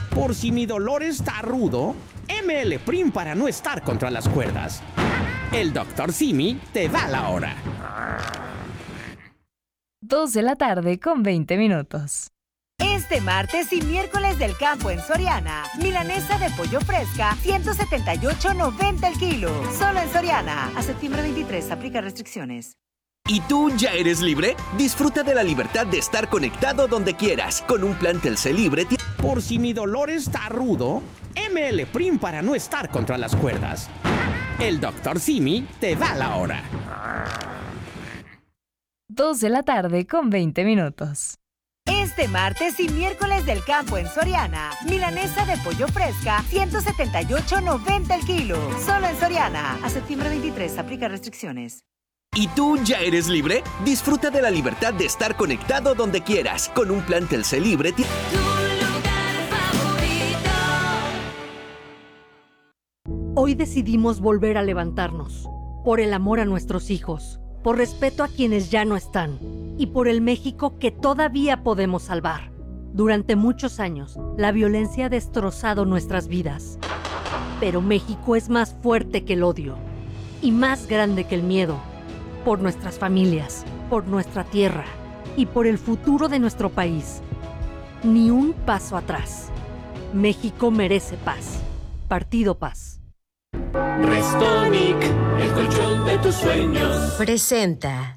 Por si mi dolor está rudo, ML Prim para no estar contra las cuerdas. El Dr. Simi te da la hora. 2:20 p.m. Este martes y miércoles del campo en Soriana, milanesa de pollo fresca, 178.90 el kilo. Solo en Soriana. A septiembre 23, aplica restricciones. ¿Y tú ya eres libre? Disfruta de la libertad de estar conectado donde quieras. Con un plan Telcel Libre. Por si mi dolor está rudo, ML Prim para no estar contra las cuerdas. El Dr. Simi te da la hora. 2:20 p.m. Este martes y miércoles del campo en Soriana, milanesa de pollo fresca, 178.90 el kilo. Solo en Soriana. A septiembre 23, aplica restricciones. ¿Y tú ya eres libre? Disfruta de la libertad de estar conectado donde quieras. Con un plan Telcel Libre. Tu lugar favorito. Hoy decidimos volver a levantarnos. Por el amor a nuestros hijos. Por respeto a quienes ya no están. Y por el México que todavía podemos salvar. Durante muchos años, la violencia ha destrozado nuestras vidas. Pero México es más fuerte que el odio. Y más grande que el miedo. Por nuestras familias, por nuestra tierra y por el futuro de nuestro país. Ni un paso atrás. México merece paz. Partido Paz. Restonic, el colchón de tus sueños. Presenta.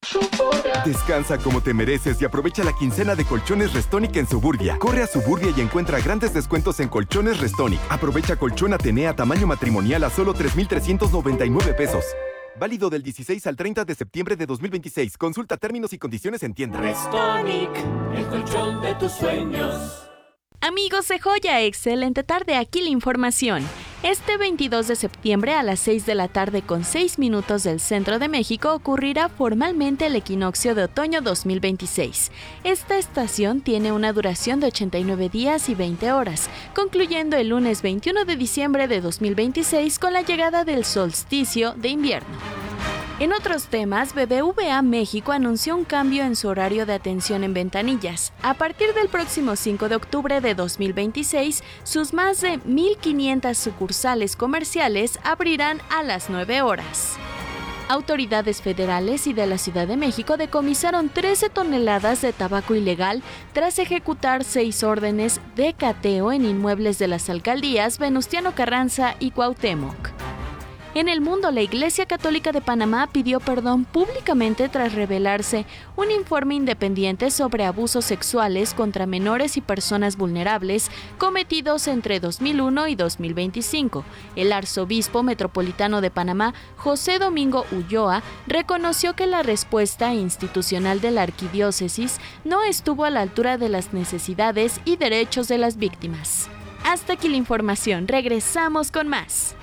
Descansa como te mereces y aprovecha la quincena de colchones Restonic en Suburbia. Corre a Suburbia y encuentra grandes descuentos en colchones Restonic. Aprovecha colchón Atenea tamaño matrimonial a solo 3,399 pesos. Válido del 16 al 30 de septiembre de 2026. Consulta términos y condiciones en tienda. Restonic, el colchón de tus sueños. Amigos de Joya, excelente tarde, aquí la información. Este 22 de septiembre a las 6 de la tarde con 6 minutos del centro de México ocurrirá formalmente el equinoccio de otoño 2026. Esta estación tiene una duración de 89 días y 20 horas, concluyendo el lunes 21 de diciembre de 2026 con la llegada del solsticio de invierno. En otros temas, BBVA México anunció un cambio en su horario de atención en ventanillas. A partir del próximo 5 de octubre de 2026, sus más de 1,500 sucursales comerciales abrirán a las 9 horas. Autoridades federales y de la Ciudad de México decomisaron 13 toneladas de tabaco ilegal tras ejecutar 6 órdenes de cateo en inmuebles de las alcaldías Venustiano Carranza y Cuauhtémoc. En el mundo, la Iglesia Católica de Panamá pidió perdón públicamente tras revelarse un informe independiente sobre abusos sexuales contra menores y personas vulnerables cometidos entre 2001 y 2025. El arzobispo metropolitano de Panamá, José Domingo Ulloa, reconoció que la respuesta institucional de la arquidiócesis no estuvo a la altura de las necesidades y derechos de las víctimas. Hasta aquí la información, regresamos con más.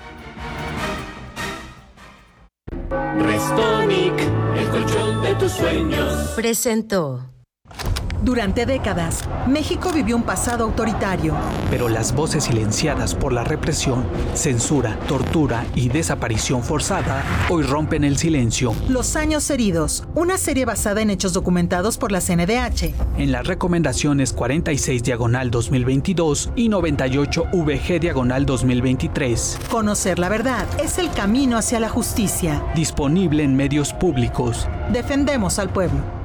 Restonic, el colchón de tus sueños. Presentó. Durante décadas, México vivió un pasado autoritario. Pero las voces silenciadas por la represión, censura, tortura y desaparición forzada hoy rompen el silencio. Los años heridos, una serie basada en hechos documentados por la CNDH. En las recomendaciones 46/2022 y 98/VG/2023. Conocer la verdad es el camino hacia la justicia. Disponible en medios públicos. Defendemos al pueblo.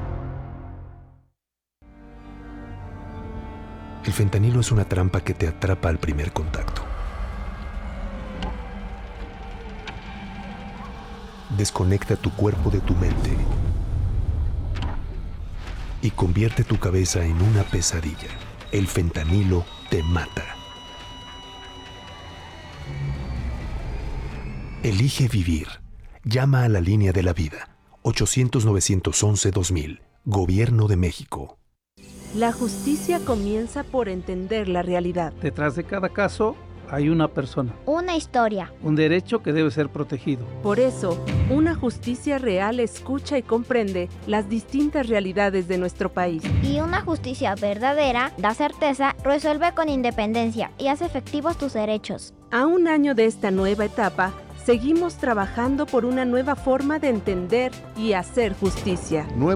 El fentanilo es una trampa que te atrapa al primer contacto. Desconecta tu cuerpo de tu mente y convierte tu cabeza en una pesadilla. El fentanilo te mata. Elige vivir. Llama a la línea de la vida. 800-911-2000. Gobierno de México. La justicia comienza por entender la realidad. Detrás de cada caso hay una persona. Una historia. Un derecho que debe ser protegido. Por eso, una justicia real escucha y comprende las distintas realidades de nuestro país. Y una justicia verdadera da certeza, resuelve con independencia y hace efectivos tus derechos. A un año de esta nueva etapa, seguimos trabajando por una nueva forma de entender y hacer justicia.